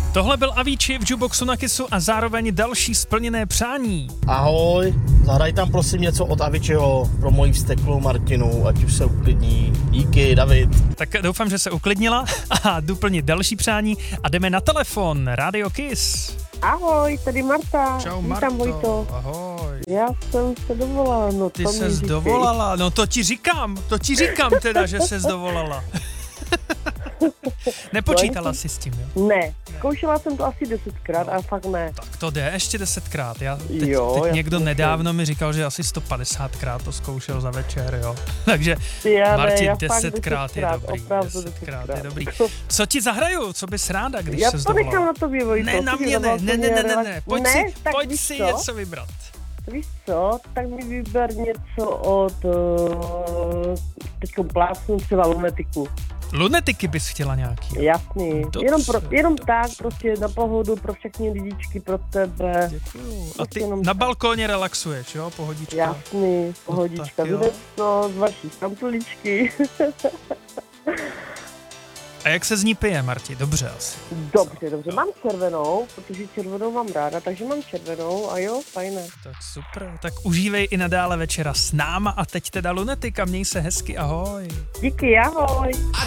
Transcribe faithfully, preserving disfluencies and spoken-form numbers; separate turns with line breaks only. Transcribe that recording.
Tohle byl Avicii v Jukeboxu na Kissu a zároveň další splněné přání.
Ahoj, zahraj tam prosím něco od Aviciiho pro moji vzteklou Martinu, ať už se uklidní. Díky, David.
Tak doufám, že se uklidnila a jdu plnit další přání a jdeme na telefon. Radio Kiss.
Ahoj, tady Marta.
Čau,
Vítám,
Marto.
Vojto.
Ahoj.
Já jsem se dovolala, no
Ty
to mi
ses
říkej.
dovolala, no to ti říkám, to ti říkám teda, že ses dovolala. Nepočítala jsi s tím, jo?
Ne, zkoušela jsem to asi desetkrát a fakt ne.
Tak to jde ještě desetkrát. Já teď,
Jo,
teď
já
někdo
zkoušel.
nedávno mi říkal, že asi sto padesátkrát to zkoušel za večer, jo. Takže
Já ne,
Martin,
já fakt
desetkrát je
desetkrát,
dobrý,
opravdu
desetkrát je
desetkrát.
dobrý. Co ti zahraju, co bys ráda, když
Já
ses
to nechám
dovolala?
na tobě, Vojto.
Ne, na
ty
mě ne,
mi
ne, ne, ne, ne, ne,
relax-
pojď
ne,
si,
tak
pojď
víš
si
co?
něco vybrat.
Víš co, tak mi vyber něco od, uh, teďko plácnu třeba Lunetiku.
Lunetiky bys chtěla nějaký. jo?
Jasný,
Dobře.
jenom, pro, jenom tak, prostě na pohodu pro všechny lidičky, pro tebe.
Děkuju. A ty
Jenom
na
tak.
balkóně relaxuješ, jo, pohodička?
Jasný, pohodička,
tak jo.
bude to z vaší samtuličky.
A jak se z ní pije, Marti? Dobře asi.
Dobře, dobře, mám červenou, protože červenou mám ráda, takže mám červenou a jo, fajné.
Tak super, tak užívej i nadále večera s náma a teď teda Lunetika, měj se hezky, ahoj.
Díky, ahoj.
I